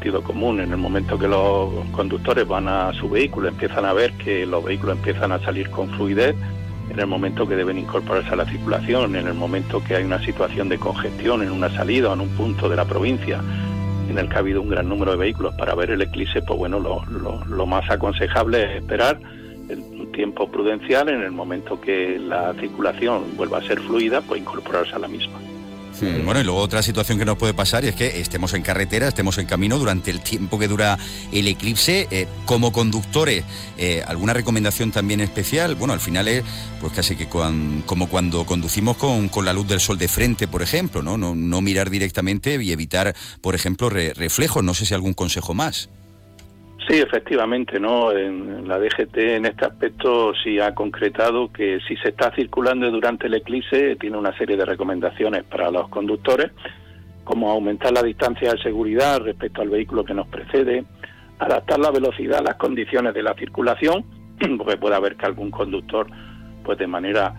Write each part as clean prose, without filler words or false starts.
sentido común. En el momento que los conductores van a su vehículo, empiezan a ver que los vehículos empiezan a salir con fluidez, en el momento que deben incorporarse a la circulación, en el momento que hay una situación de congestión en una salida o en un punto de la provincia, en el que ha habido un gran número de vehículos para ver el eclipse, pues bueno, lo más aconsejable es esperar un tiempo prudencial. En el momento que la circulación vuelva a ser fluida, pues incorporarse a la misma. Bueno, y luego otra situación que nos puede pasar es que estemos en carretera, estemos en camino durante el tiempo que dura el eclipse. Como conductores, ¿alguna recomendación también especial? Bueno, al final es pues casi que como cuando conducimos con la luz del sol de frente, por ejemplo, ¿no? No mirar directamente y evitar, por ejemplo, reflejos. No sé si algún consejo más. Sí, efectivamente, ¿no? En la DGT en este aspecto sí ha concretado que si se está circulando durante el eclipse tiene una serie de recomendaciones para los conductores, como aumentar la distancia de seguridad respecto al vehículo que nos precede, adaptar la velocidad a las condiciones de la circulación, porque puede haber que algún conductor, pues de manera,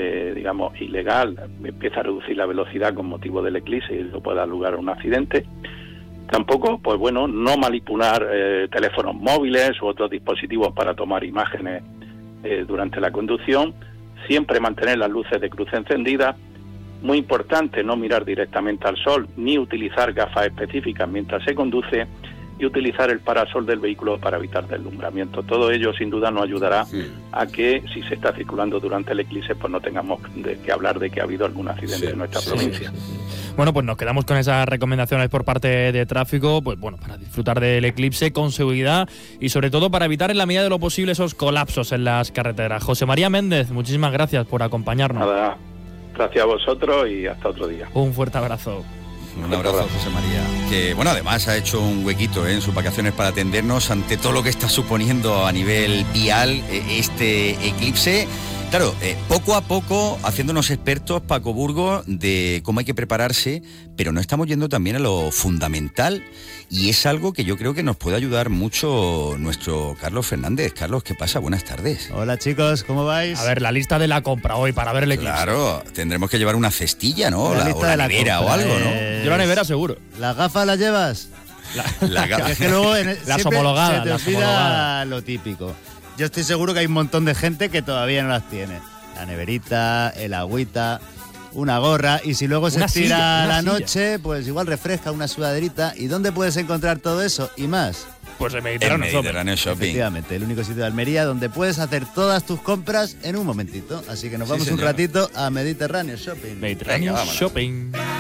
ilegal, empieza a reducir la velocidad con motivo del eclipse y eso puede dar lugar a un accidente. Tampoco, pues bueno, no manipular teléfonos móviles u otros dispositivos para tomar imágenes durante la conducción. Siempre mantener las luces de cruce encendidas. Muy importante, no mirar directamente al sol ni utilizar gafas específicas mientras se conduce y utilizar el parasol del vehículo para evitar deslumbramiento. Todo ello sin duda nos ayudará a que si se está circulando durante el eclipse pues no tengamos que hablar de que ha habido algún accidente en nuestra provincia. Bueno, pues nos quedamos con esas recomendaciones por parte de tráfico, pues bueno, para disfrutar del eclipse con seguridad y sobre todo para evitar en la medida de lo posible esos colapsos en las carreteras. José María Méndez, muchísimas gracias por acompañarnos. Nada, gracias a vosotros y hasta otro día. Un fuerte abrazo. Un abrazo, José María. Que, bueno, además ha hecho un huequito en sus vacaciones para atendernos ante todo lo que está suponiendo a nivel vial este eclipse. Claro, poco a poco haciéndonos expertos, Paco Burgos, de cómo hay que prepararse, pero no estamos yendo también a lo fundamental y es algo que yo creo que nos puede ayudar mucho nuestro Carlos Fernández. Carlos, ¿qué pasa? Buenas tardes. Hola chicos, ¿cómo vais? A ver, la lista de la compra hoy para ver el eclipse. Claro, tendremos que llevar una cestilla, ¿no? O la nevera o algo, ¿no? Yo la nevera seguro. ¿Las gafas las llevas? La es que luego las homologadas. Se te olvida lo típico. Yo estoy seguro que hay un montón de gente que todavía no las tiene. La neverita, el agüita, una gorra. Y si luego se estira la noche, pues igual refresca una sudaderita. ¿Y dónde puedes encontrar todo eso y más? Pues en Mediterráneo Shopping. Efectivamente, el único sitio de Almería donde puedes hacer todas tus compras en un momentito. Así que nos vamos un ratito a Mediterráneo Shopping. Mediterráneo Shopping.